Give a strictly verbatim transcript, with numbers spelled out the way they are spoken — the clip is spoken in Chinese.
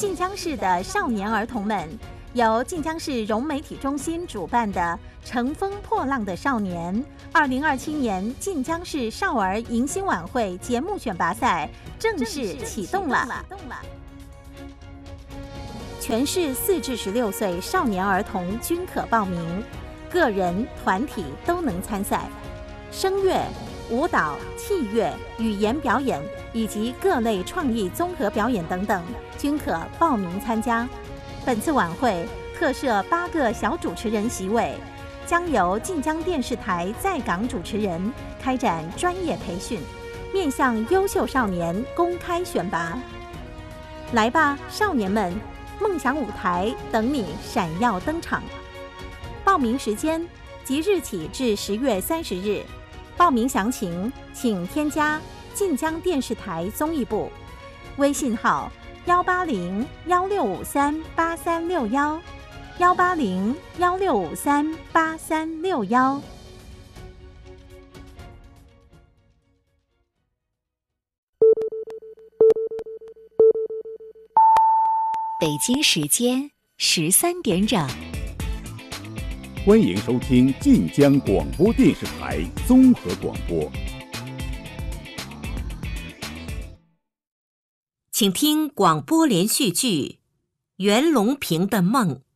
晋江市的少年儿童们，由晋江市融媒体中心主办的“乘风破浪的少年”二零二七年晋江市少儿迎新晚会节目选拔赛正式启动了。全市四至十六岁少年儿童均可报名，个人、团体都能参赛。声乐、舞蹈、器乐、语言表演以及各类创意综合表演等等，均可报名参加。本次晚会特设八个小主持人席位，将由晋江电视台在港主持人开展专业培训，面向优秀少年公开选拔。来吧，少年们！梦想舞台等你闪耀登场。报名时间即日起至十月三十日。报名详情请添加晋江电视台综艺部微信号幺八零幺六五三八三六幺幺八零幺六五三八三六幺。 北京时间十三点整。 欢迎收听晋江广播电视台综合广播， 请听广播连续剧《袁隆平的梦》。